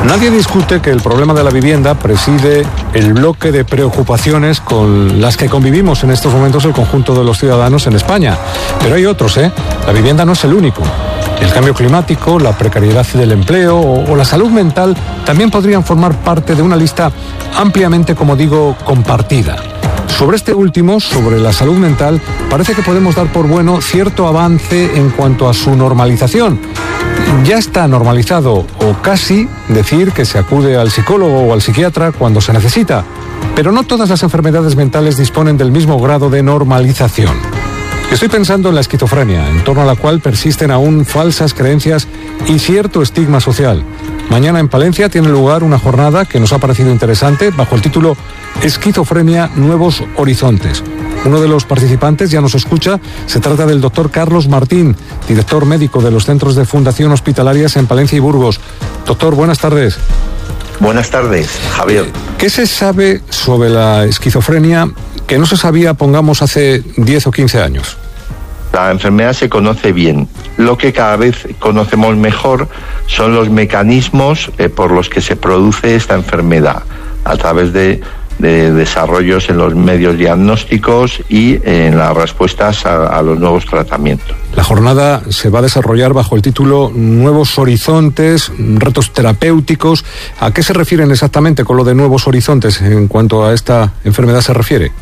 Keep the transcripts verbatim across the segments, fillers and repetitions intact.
Nadie discute que el problema de la vivienda preside el bloque de preocupaciones con las que convivimos en estos momentos el conjunto de los ciudadanos en España. Pero hay otros, ¿eh? La vivienda no es el único. El cambio climático, la precariedad del empleo o, o la salud mental también podrían formar parte de una lista ampliamente, como digo, compartida. Sobre este último, sobre la salud mental, parece que podemos dar por bueno cierto avance en cuanto a su normalización. Ya está normalizado, o casi, decir que se acude al psicólogo o al psiquiatra cuando se necesita. Pero no todas las enfermedades mentales disponen del mismo grado de normalización. Estoy pensando en la esquizofrenia, en torno a la cual persisten aún falsas creencias y cierto estigma social. Mañana en Palencia tiene lugar una jornada que nos ha parecido interesante bajo el título Esquizofrenia, Nuevos Horizontes. Uno de los participantes ya nos escucha, se trata del doctor Carlos Martín, director médico de los Centros de Fundación Hospitalarias en Palencia y Burgos. Doctor, buenas tardes. Buenas tardes, Javier. ¿Qué se sabe sobre la esquizofrenia que no se sabía, pongamos, hace diez o quince años? La enfermedad se conoce bien. Lo que cada vez conocemos mejor son los mecanismos eh, por los que se produce esta enfermedad, a través de, de desarrollos en los medios diagnósticos y eh, en las respuestas a, a los nuevos tratamientos. La jornada se va a desarrollar bajo el título Nuevos Horizontes, retos terapéuticos. ¿A qué se refieren exactamente con lo de nuevos horizontes en cuanto a esta enfermedad se refiere?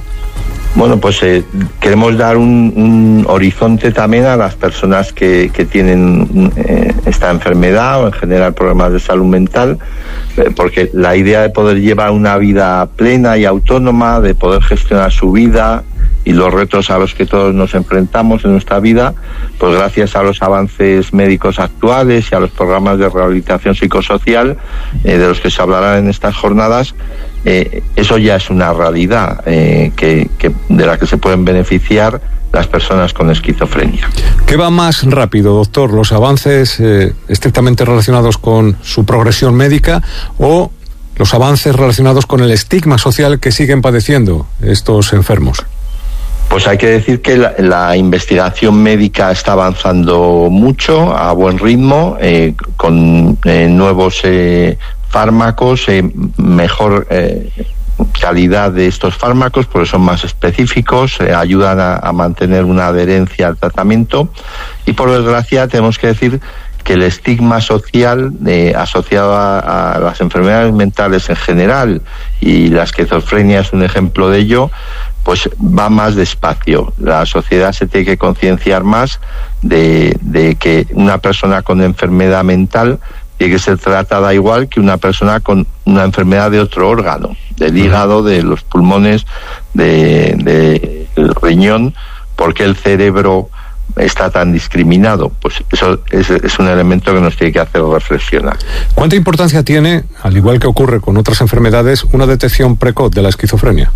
Bueno, pues eh, queremos dar un, un horizonte también a las personas que, que tienen eh, esta enfermedad o en general problemas de salud mental, eh, porque la idea de poder llevar una vida plena y autónoma, de poder gestionar su vida y los retos a los que todos nos enfrentamos en nuestra vida, pues gracias a los avances médicos actuales y a los programas de rehabilitación psicosocial eh, de los que se hablará en estas jornadas, eh, eso ya es una realidad eh, que, que de la que se pueden beneficiar las personas con esquizofrenia. ¿Qué va más rápido, doctor? ¿Los avances eh, estrictamente relacionados con su progresión médica o los avances relacionados con el estigma social que siguen padeciendo estos enfermos? Pues hay que decir que la, la investigación médica está avanzando mucho, a buen ritmo, eh, con eh, nuevos eh, fármacos, eh, mejor eh, calidad de estos fármacos, porque son más específicos, eh, ayudan a, a mantener una adherencia al tratamiento. Y por desgracia tenemos que decir que el estigma social eh, asociado a, a las enfermedades mentales en general, y la esquizofrenia es un ejemplo de ello, pues va más despacio. La sociedad se tiene que concienciar más de, de que una persona con enfermedad mental tiene que ser tratada igual que una persona con una enfermedad de otro órgano, del hígado, de los pulmones, de, de el riñón, porque el cerebro está tan discriminado. Pues eso es, es un elemento que nos tiene que hacer reflexionar. ¿Cuánta importancia tiene, al igual que ocurre con otras enfermedades, una detección precoz de la esquizofrenia?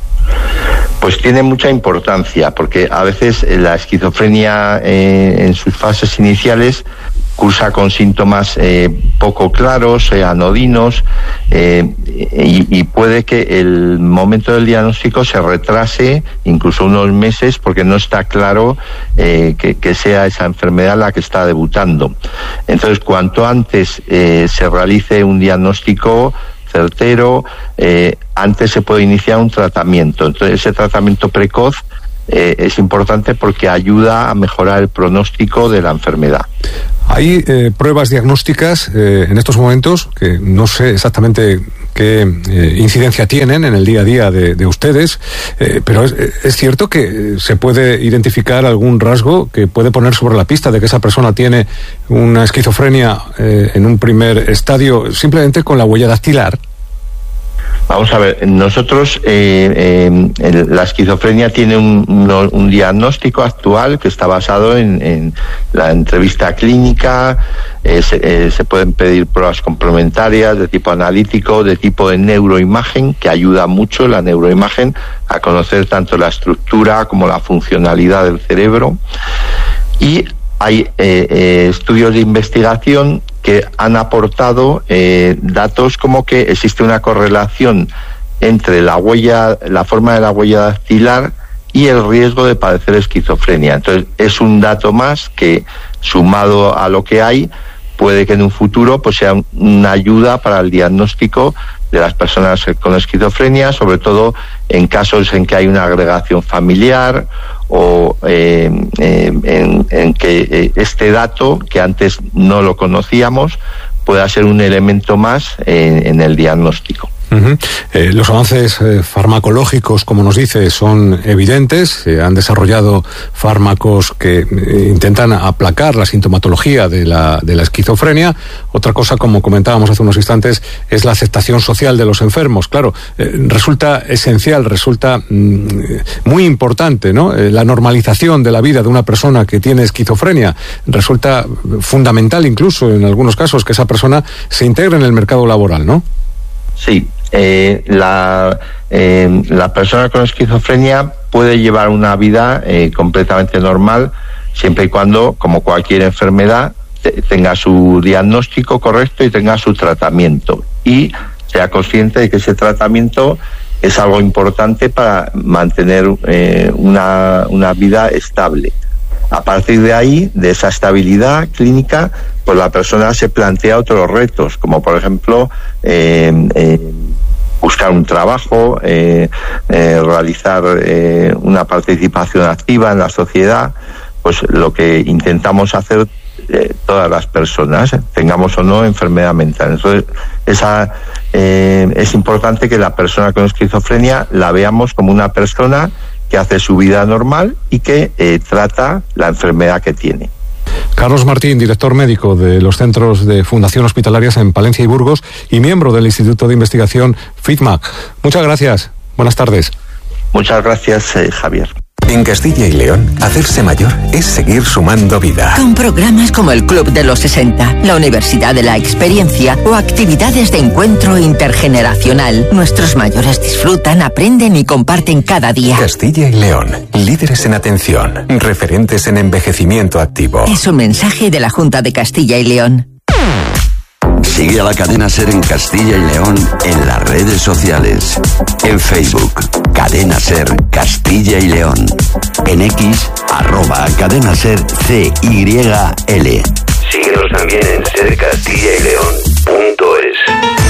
Pues tiene mucha importancia, porque a veces la esquizofrenia eh, en sus fases iniciales cursa con síntomas eh, poco claros, eh, anodinos, eh, y, y puede que el momento del diagnóstico se retrase incluso unos meses porque no está claro eh, que, que sea esa enfermedad la que está debutando. Entonces, cuanto antes eh, se realice un diagnóstico certero, eh, antes se puede iniciar un tratamiento. Entonces, ese tratamiento precoz eh, es importante porque ayuda a mejorar el pronóstico de la enfermedad. Hay eh, pruebas diagnósticas eh, en estos momentos que no sé exactamente qué eh, incidencia tienen en el día a día de, de ustedes, eh, pero es, es cierto que se puede identificar algún rasgo que puede poner sobre la pista de que esa persona tiene una esquizofrenia eh, en un primer estadio simplemente con la huella dactilar. Vamos a ver, nosotros, eh, eh, la esquizofrenia tiene un, un, un diagnóstico actual que está basado en, en la entrevista clínica, eh, se, eh, se pueden pedir pruebas complementarias de tipo analítico, de tipo de neuroimagen, que ayuda mucho la neuroimagen a conocer tanto la estructura como la funcionalidad del cerebro. Y hay eh, eh, estudios de investigación que han aportado eh, datos como que existe una correlación entre la huella, la forma de la huella dactilar y el riesgo de padecer esquizofrenia. Entonces, es un dato más que, sumado a lo que hay, puede que en un futuro pues sea una ayuda para el diagnóstico de las personas con esquizofrenia, sobre todo en casos en que hay una agregación familiar o eh, eh, en, en que eh, este dato, que antes no lo conocíamos, pueda ser un elemento más en, en el diagnóstico. Uh-huh. Eh, los avances eh, farmacológicos, como nos dice, son evidentes. Se eh, han desarrollado fármacos que eh, intentan aplacar la sintomatología de la, de la esquizofrenia. Otra cosa, como comentábamos hace unos instantes, es la aceptación social de los enfermos. Claro, eh, resulta esencial, resulta mm, muy importante, ¿no? Eh, la normalización de la vida de una persona que tiene esquizofrenia. Resulta fundamental, incluso en algunos casos, que esa persona se integre en el mercado laboral, ¿no? Sí. Eh, la, eh, la persona con esquizofrenia puede llevar una vida eh, completamente normal siempre y cuando, como cualquier enfermedad, te, tenga su diagnóstico correcto y tenga su tratamiento, y sea consciente de que ese tratamiento es algo importante para mantener eh, una, una vida estable. A partir de ahí, de esa estabilidad clínica, pues la persona se plantea otros retos, como por ejemplo eh, eh, buscar un trabajo, eh, eh, realizar eh, una participación activa en la sociedad, pues lo que intentamos hacer eh, todas las personas, eh, tengamos o no enfermedad mental. Entonces, esa eh, es importante que la persona con esquizofrenia la veamos como una persona que hace su vida normal y que eh, trata la enfermedad que tiene. Carlos Martín, director médico de los centros de Fundación Hospitalarias en Palencia y Burgos y miembro del Instituto de Investigación FITMAC. Muchas gracias. Buenas tardes. Muchas gracias, eh, Javier. En Castilla y León, hacerse mayor es seguir sumando vida. Con programas como el Club de los sesenta, la Universidad de la Experiencia o actividades de encuentro intergeneracional, nuestros mayores disfrutan, aprenden y comparten cada día. Castilla y León, líderes en atención, referentes en envejecimiento activo. Es un mensaje de la Junta de Castilla y León. Sigue a la cadena SER en Castilla y León en las redes sociales. En Facebook, Cadena SER Castilla y León. En X, arroba Cadena SER C Y L. Síguenos también en ser castilla y león punto es.